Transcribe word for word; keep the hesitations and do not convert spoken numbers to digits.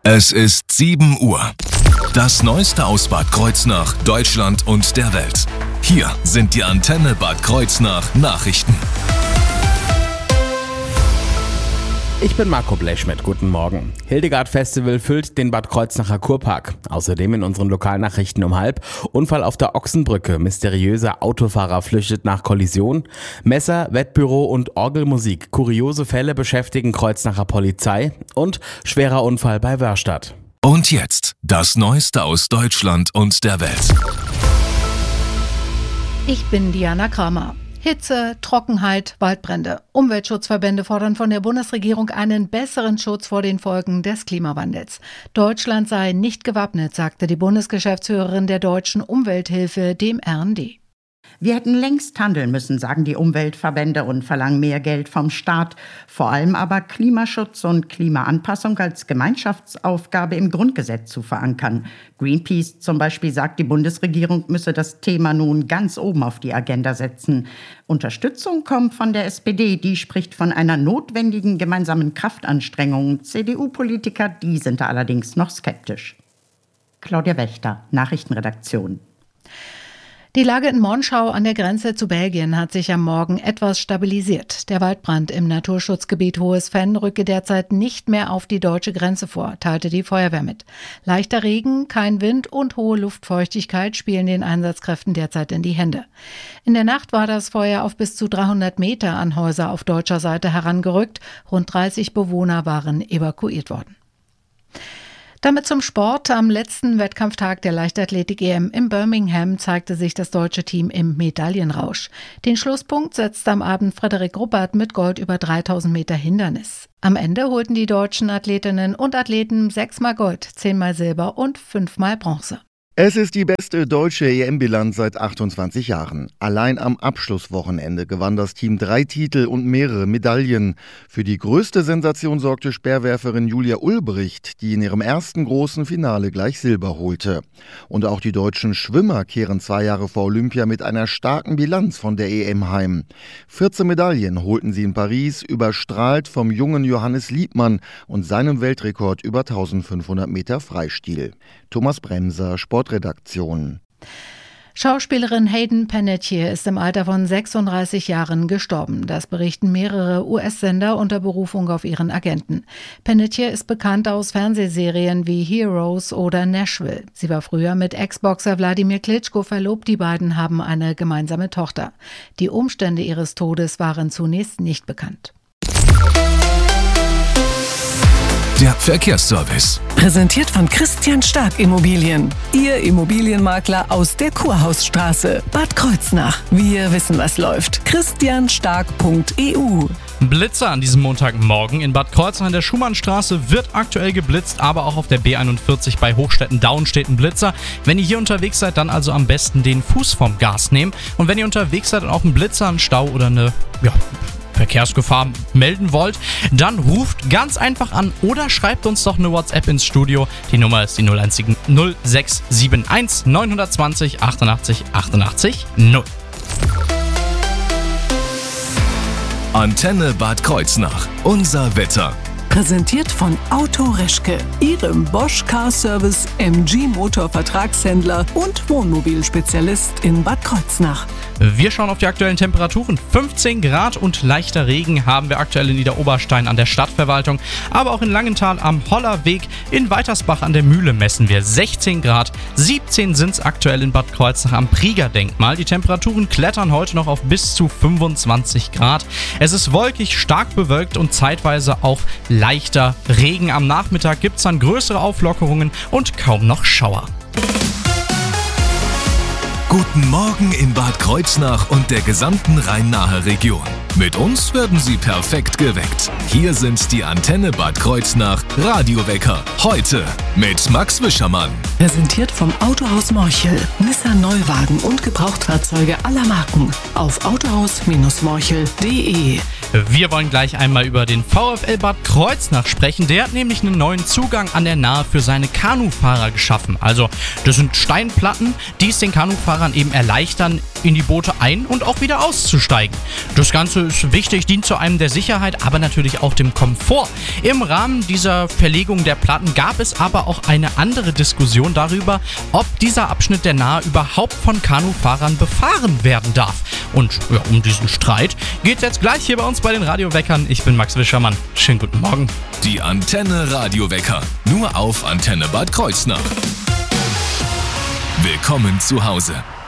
Es ist sieben Uhr. Das Neueste aus Bad Kreuznach, Deutschland und der Welt. Hier sind die Antenne Bad Kreuznach Nachrichten. Ich bin Marco Blechschmidt, guten Morgen. Hildegard Festival füllt den Bad Kreuznacher Kurpark. Außerdem in unseren Lokalnachrichten um halb: Unfall auf der Ochsenbrücke, mysteriöser Autofahrer flüchtet nach Kollision, Messer, Wettbüro und Orgelmusik, kuriose Fälle beschäftigen Kreuznacher Polizei und schwerer Unfall bei Wörstadt. Und jetzt das Neueste aus Deutschland und der Welt. Ich bin Diana Kramer. Hitze, Trockenheit, Waldbrände. Umweltschutzverbände fordern von der Bundesregierung einen besseren Schutz vor den Folgen des Klimawandels. Deutschland sei nicht gewappnet, sagte die Bundesgeschäftsführerin der Deutschen Umwelthilfe dem R N D. Wir hätten längst handeln müssen, sagen die Umweltverbände und verlangen mehr Geld vom Staat. Vor allem aber Klimaschutz und Klimaanpassung als Gemeinschaftsaufgabe im Grundgesetz zu verankern. Greenpeace zum Beispiel sagt, die Bundesregierung müsse das Thema nun ganz oben auf die Agenda setzen. Unterstützung kommt von der S P D, die spricht von einer notwendigen gemeinsamen Kraftanstrengung. C D U-Politiker, die sind da allerdings noch skeptisch. Claudia Wächter, Nachrichtenredaktion. Die Lage in Monschau an der Grenze zu Belgien hat sich am Morgen etwas stabilisiert. Der Waldbrand im Naturschutzgebiet Hohes Venn rücke derzeit nicht mehr auf die deutsche Grenze vor, teilte die Feuerwehr mit. Leichter Regen, kein Wind und hohe Luftfeuchtigkeit spielen den Einsatzkräften derzeit in die Hände. In der Nacht war das Feuer auf bis zu dreihundert Meter an Häuser auf deutscher Seite herangerückt. Rund dreißig Bewohner waren evakuiert worden. Damit zum Sport. Am letzten Wettkampftag der Leichtathletik-E M in Birmingham zeigte sich das deutsche Team im Medaillenrausch. Den Schlusspunkt setzte am Abend Frederik Ruppert mit Gold über dreitausend Meter Hindernis. Am Ende holten die deutschen Athletinnen und Athleten sechsmal Gold, zehnmal Silber und fünfmal Bronze. Es ist die beste deutsche E M-Bilanz seit achtundzwanzig Jahren. Allein am Abschlusswochenende gewann das Team drei Titel und mehrere Medaillen. Für die größte Sensation sorgte Speerwerferin Julia Ulbricht, die in ihrem ersten großen Finale gleich Silber holte. Und auch die deutschen Schwimmer kehren zwei Jahre vor Olympia mit einer starken Bilanz von der E M heim. vierzehn Medaillen holten sie in Paris, überstrahlt vom jungen Johannes Liebmann und seinem Weltrekord über eintausendfünfhundert Meter Freistil. Thomas Bremser, Sportredaktion. Schauspielerin Hayden Panettiere ist im Alter von sechsunddreißig Jahren gestorben. Das berichten mehrere U S-Sender unter Berufung auf ihren Agenten. Panettiere ist bekannt aus Fernsehserien wie Heroes oder Nashville. Sie war früher mit Ex-Boxer Wladimir Klitschko verlobt. Die beiden haben eine gemeinsame Tochter. Die Umstände ihres Todes waren zunächst nicht bekannt. Der Verkehrsservice. Präsentiert von Christian Stark Immobilien. Ihr Immobilienmakler aus der Kurhausstraße, Bad Kreuznach. Wir wissen, was läuft. christian stark punkt e u. Blitzer an diesem Montagmorgen in Bad Kreuznach in der Schumannstraße wird aktuell geblitzt, aber auch auf der B einundvierzig bei Hochstetten-Daun steht ein Blitzer. Wenn ihr hier unterwegs seid, dann also am besten den Fuß vom Gas nehmen. Und wenn ihr unterwegs seid und auch einen Blitzer, einen Stau oder eine, ja, Verkehrsgefahr melden wollt, dann ruft ganz einfach an oder schreibt uns doch eine WhatsApp ins Studio. Die Nummer ist die null sechs sieben eins neun zwei null achtundachtzig achtundachtzig null. Antenne Bad Kreuznach. Unser Wetter. Präsentiert von Auto Reschke, Ihrem Bosch Car Service M G Motor Vertragshändler und Wohnmobilspezialist in Bad Kreuznach. Wir schauen auf die aktuellen Temperaturen. fünfzehn Grad und leichter Regen haben wir aktuell in Niederoberstein an der Stadtverwaltung, aber auch in Langenthal am Hollerweg. In Weitersbach an der Mühle messen wir sechzehn Grad. siebzehn sind es aktuell in Bad Kreuznach am Prieger-Denkmal. Die Temperaturen klettern heute noch auf bis zu fünfundzwanzig Grad. Es ist wolkig, stark bewölkt und zeitweise auch leichter Regen. Am Nachmittag gibt es dann größere Auflockerungen und kaum noch Schauer. Guten Morgen in Bad Kreuznach und der gesamten Rhein-Nahe Region. Mit uns werden Sie perfekt geweckt. Hier sind die Antenne Bad Kreuznach Radiowecker. Heute mit Max Wischermann. Präsentiert vom Autohaus Morchel. Nissan Neuwagen und Gebrauchtfahrzeuge aller Marken. Auf autohaus morchel punkt de. Wir wollen gleich einmal über den VfL Bad Kreuznach sprechen. Der hat nämlich einen neuen Zugang an der Nahe für seine Kanufahrer geschaffen. Also, das sind Steinplatten, die es den Kanufahrern eben erleichtern, in die Boote ein- und auch wieder auszusteigen. Das Ganze ist wichtig, dient zu einem der Sicherheit, aber natürlich auch dem Komfort. Im Rahmen dieser Verlegung der Platten gab es aber auch eine andere Diskussion darüber, ob dieser Abschnitt der Nahe überhaupt von Kanufahrern befahren werden darf. Und ja, um diesen Streit geht es jetzt gleich hier bei uns bei den Radioweckern. Ich bin Max Wischermann. Schönen guten Morgen. Die Antenne Radiowecker. Nur auf Antenne Bad Kreuznach. Willkommen zu Hause.